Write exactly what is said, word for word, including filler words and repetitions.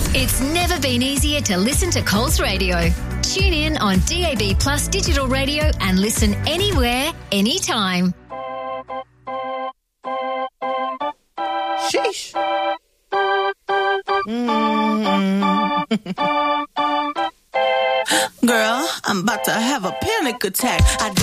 It's never been easier to listen to Coles Radio. Tune in on D A B Plus digital radio and listen anywhere, anytime. Sheesh. Mm. Girl, I'm about to have a panic attack. I